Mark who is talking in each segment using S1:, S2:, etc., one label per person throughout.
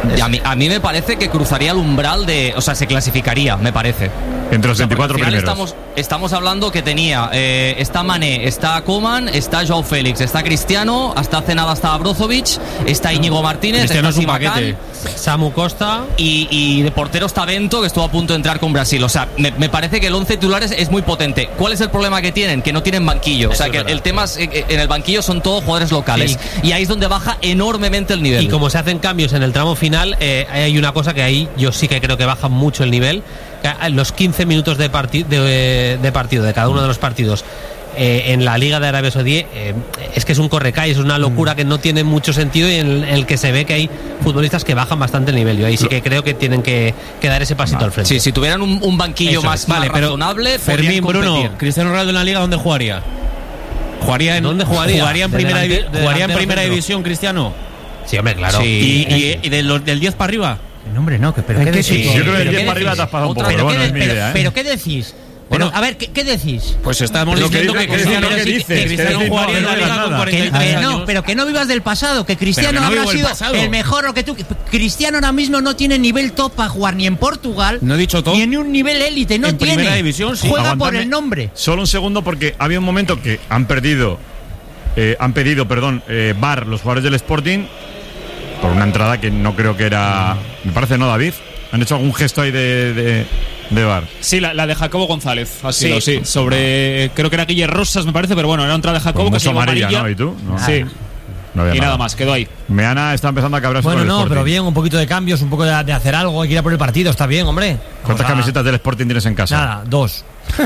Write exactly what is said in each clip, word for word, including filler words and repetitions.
S1: A mí, a mí me parece que cruzaría el umbral de... O sea, se clasificaría, me parece.
S2: Entre los veinticuatro
S1: o sea,
S2: primeros.
S1: Estamos, estamos hablando que tenía... Eh, está Mané, está Koeman, está Joao Félix, está Cristiano, hasta hace nada está Brozovic, está Íñigo Martínez,
S3: Cristiano
S1: está
S3: es un
S1: Simacán,
S3: paquete. Samu Costa.
S1: Y, y de portero está Bento, que estuvo a punto de entrar con Brasil. O sea, me, me parece que el once titulares es muy potente. ¿Cuál es el problema que tienen? Que no tienen banquillo. O sea, que el tema es, en el banquillo son todos jugadores locales. Sí. Y ahí es donde baja enormemente el nivel.
S3: Y como se hacen cambios en el tramo final, eh, hay una cosa que ahí yo sí que creo que baja mucho el nivel. Los quince minutos de, parti- de, de partido de cada uno de los partidos eh, en la Liga de Arabia Saudí eh, es que es un correcalles, es una locura que no tiene mucho sentido y en el que se ve que hay futbolistas que bajan bastante el nivel. Yo ahí sí que creo que tienen que, que dar ese pasito
S1: vale.
S3: al frente.
S1: Sí, si tuvieran un, un banquillo
S3: Eso
S1: más,
S3: es.
S1: más
S4: Vale,
S1: razonable,
S4: Fermín, Bruno, Cristiano Ronaldo en la Liga, ¿dónde jugaría? ¿Jugaría en,
S3: ¿Dónde jugaría?
S4: ¿Jugaría en
S3: De
S4: primera,
S3: delante-
S4: divi-
S3: de
S4: ¿jugaría en
S3: delantero
S4: primera
S3: centro.
S4: división, Cristiano?
S3: Sí, hombre, claro.
S4: Sí. ¿Y, y,
S3: Eh,
S4: y de los, del diez para arriba?
S5: No, hombre, no, que, pero
S6: ¿En
S5: ¿qué
S6: qué
S5: decís?
S6: sitio?
S2: Yo creo que el
S6: ¿Pero
S2: diez
S6: qué
S2: para arriba
S6: decís?
S2: te has pasado un poco,
S1: Otra-
S2: pero
S6: ¿Pero,
S2: bueno,
S6: qué,
S2: es mi
S6: pero-
S2: idea, ¿eh?
S6: pero qué decís?
S4: Bueno,
S6: Pero, a ver, ¿qué, qué decís?
S4: Pues estamos
S2: Lo que
S4: diciendo
S2: dice-
S4: que
S2: que
S4: Cristiano,
S2: dice-
S4: sí,
S2: que dice,
S4: que Cristiano
S2: que
S4: jugaría en la
S2: no
S4: Liga
S2: digas
S4: con
S2: nada.
S6: Que,
S4: cuarenta y tres
S6: que
S4: años.
S6: no, pero que no vivas del pasado, que Cristiano
S4: Pero que no
S6: habrá
S4: vivo el
S6: sido
S4: pasado.
S6: el mejor lo que tú. Cristiano ahora mismo no tiene nivel top para jugar ni en Portugal,
S4: No he dicho top.
S6: ni en un nivel élite, no
S4: En
S6: tiene.
S4: primera división, sí.
S6: Juega por
S2: Aguantadme
S6: el nombre.
S2: Solo un segundo, porque había un momento que han perdido, eh, han pedido, perdón, eh, V A R los jugadores del Sporting por una entrada que no creo que era. Me parece, ¿no, David? ¿Han hecho algún gesto ahí de, de, de V A R?
S7: Sí, la, la de Jacobo González. Ha sido,
S2: Sí.
S7: sí. Sobre. Creo que era Guille Rosas, me parece, pero bueno, era una entrada de Jacobo
S2: Pues
S7: que se
S2: mucho
S7: llevó
S2: amarilla,
S7: amarilla.
S2: ¿no? ¿Y tú? No.
S7: Sí.
S2: No había
S7: Y nada más, quedó ahí.
S2: Meana está empezando a cabrarse
S5: Bueno,
S2: con el
S5: no,
S2: Sporting.
S5: pero bien, un poquito de cambios, un poco de, de hacer algo, hay que ir a por el partido, está bien, hombre.
S2: ¿Cuántas
S5: O sea,
S2: camisetas del Sporting tienes en casa?
S5: Nada, dos.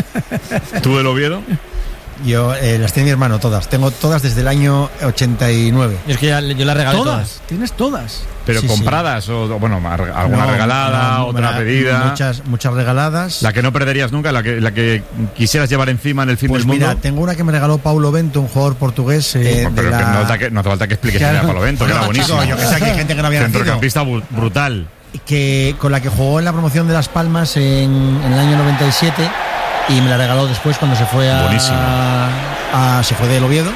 S2: ¿Tú del Oviedo?
S8: Yo eh, las tiene mi hermano todas. Tengo todas desde el año ochenta y nueve.
S5: Es que ya, yo las regalé todas.
S8: ¿Todas?
S5: ¿Tienes todas?
S2: ¿Pero
S8: Sí,
S2: compradas o, o, bueno, mar- alguna
S8: No,
S2: regalada,
S8: no,
S2: otra
S8: me-
S2: pedida?
S8: Muchas, muchas regaladas.
S2: La que no perderías nunca, la que, la que quisieras llevar encima en el fin
S8: Pues
S2: del mundo.
S8: mira, tengo una que me regaló Paulo Bento, un jugador portugués. eh,
S2: Bueno, pero
S8: de
S2: que
S8: la...
S2: no, hace que- no hace falta que expliques
S8: Claro.
S2: quién era Palo Bento, que
S8: Bueno,
S2: era buenísimo.
S8: chico, yo que sé, que hay gente que no había nacido.
S2: Centrocampista bu- brutal.
S8: Que, con la que jugó en la promoción de Las Palmas en, en el año noventa y siete y me la regaló después cuando se fue a,
S2: Buenísimo.
S8: a- se fue del Oviedo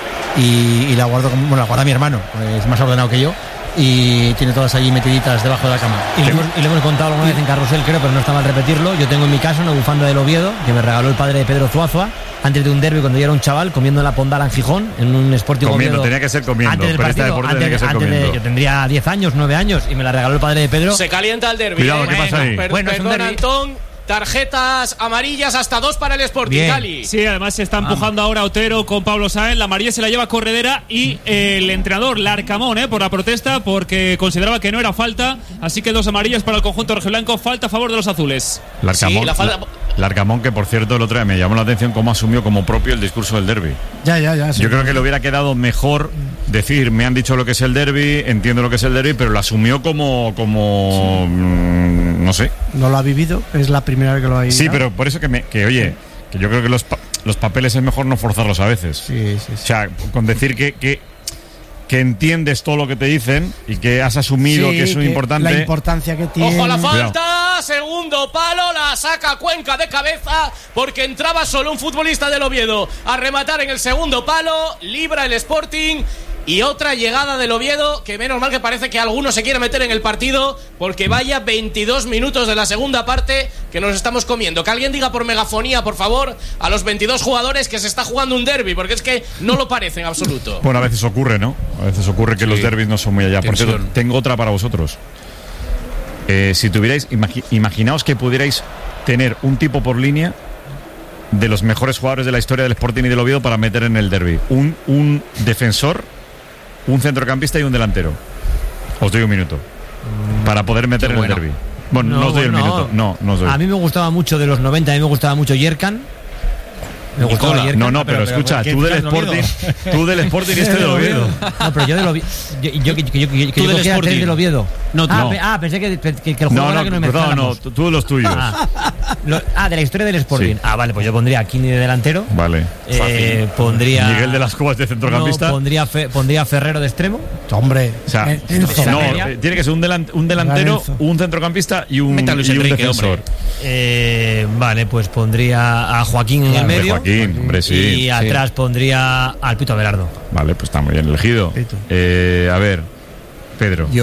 S8: y, y la guardo como, bueno, la guarda mi hermano, es más ordenado que yo y tiene todas allí metiditas debajo de la cama.
S5: Y le, hemos, y le hemos contado alguna vez en Carrusel, creo, pero no está mal repetirlo. Yo tengo en mi casa una bufanda del Oviedo que me regaló el padre de Pedro Zuazua antes de un derbi cuando yo era un chaval comiendo en la Pondala en Gijón en un Sporting
S2: Comiendo,
S5: Oviedo.
S2: tenía que ser comiendo,
S5: Antes del
S2: pero este
S5: partido,
S2: deporte
S5: antes,
S2: tenía que ser
S5: antes de-
S2: comiendo.
S5: yo tendría diez años, nueve años y me la regaló el padre de Pedro.
S9: Se calienta el derbi.
S2: Cuidado,
S9: ¿eh?
S2: ¿qué pasa ahí?
S9: Per-
S5: Bueno, es un
S9: perdón,
S5: derbi.
S9: Antón. Tarjetas amarillas hasta dos para el Sporting,
S5: Bien.
S9: Cali.
S7: Sí, además se está empujando ahora Otero con Pablo Sáenz. La amarilla se la lleva Corredera y eh, el entrenador Larcamón, eh, por la protesta, porque consideraba que no era falta. Así que dos amarillas para el conjunto rojiblanco. Falta a favor de los azules.
S2: Larcamón,
S9: Sí, la falta-
S2: Larcamón, que por cierto el otro día me llamó la atención cómo asumió como propio el discurso del derbi.
S8: Ya, ya, ya. sí.
S2: Yo creo que le hubiera quedado mejor decir, me han dicho lo que es el derbi, entiendo lo que es el derbi, pero lo asumió como, como mm, no sé.
S10: No lo ha vivido, es la primera vez que lo ha vivido.
S2: Sí, pero por eso que, me, que oye, que yo creo que los, pa- los papeles es mejor no forzarlos a veces.
S8: Sí, sí,
S2: O
S8: sí.
S2: sea, con decir que, que, que entiendes todo lo que te dicen y que has asumido
S10: Sí,
S2: que es muy
S10: que
S2: importante.
S10: La importancia que tiene.
S9: Ojo a la
S2: Cuidado.
S9: falta, segundo palo, la saca Cuenca de cabeza porque entraba solo un futbolista del Oviedo a rematar en el segundo palo, libra el Sporting y otra llegada del Oviedo que menos mal que parece que alguno se quiere meter en el partido porque vaya veintidós minutos de la segunda parte que nos estamos comiendo. Que alguien diga por megafonía, por favor, a los veintidós jugadores que se está jugando un derbi porque es que no lo parece en absoluto.
S2: Bueno, a veces ocurre, ¿no? A veces ocurre que
S4: Sí.
S2: los derbis no son muy allá. Por
S4: Tensión.
S2: cierto, tengo otra para vosotros. Eh, si tuvierais, imagi- imaginaos que pudierais tener un tipo por línea de los mejores jugadores de la historia del Sporting y del Oviedo para meter en el derbi. Un, un defensor, un centrocampista y un delantero. Os doy un minuto para poder meter en
S5: bueno.
S2: el derbi. Bueno, no,
S5: No,
S2: os doy el
S5: no.
S2: minuto. No, no os doy.
S5: A mí me gustaba mucho de los noventa, a mí me gustaba mucho Yerkan. Me gustaba
S2: Nicola.
S5: Yerkan.
S2: No, no,
S5: Ah,
S2: pero, escucha,
S5: ¿qué
S2: tú del
S5: estás
S2: Sporting,
S5: Oviedo?
S2: tú del Sporting y este del Oviedo.
S5: No, pero yo del Oviedo. Yo, yo, yo, yo, yo, yo,
S4: Tú
S5: yo
S4: del
S5: cogía
S4: Sporting.
S5: tres del Oviedo.
S4: No,
S5: ah,
S4: no.
S5: pe- ah, pensé que, que, que el juego
S2: No,
S5: era
S2: no,
S5: que no
S2: perdón, no,
S5: mezcláramos.
S2: tú tú de los tuyos.
S5: Ah, lo- ah, de la historia del Sporting.
S2: Sí.
S5: Ah, vale, pues yo pondría a Kini de delantero.
S2: Vale.
S5: Eh, pondría.
S2: Miguel de las Cubas de centrocampista.
S5: No, pondría, Fe- pondría a Ferrero de extremo.
S8: Hombre,
S2: O sea,
S10: En- Enzo.
S2: no,
S5: Media.
S2: eh, tiene que ser un, delan- un delantero,
S10: Enzo.
S2: un centrocampista y un,
S4: Meta a Luis
S2: y un
S4: Enrique,
S2: defensor.
S4: hombre.
S5: Eh, vale, pues pondría a Joaquín en el
S2: Hombre,
S5: medio.
S2: Joaquín, hombre, sí.
S5: Y atrás pondría al Pito Abelardo.
S2: Vale, pues está muy bien elegido.
S8: Pito.
S2: Eh, a ver, Pedro.